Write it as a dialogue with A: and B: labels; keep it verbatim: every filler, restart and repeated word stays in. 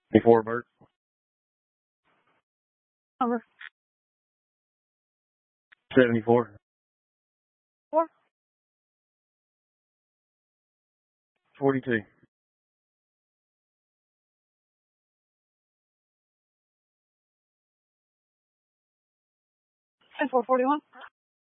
A: Before Bert.
B: Number
A: seventy-four.
B: four.
A: forty-two.
B: And four forty-one.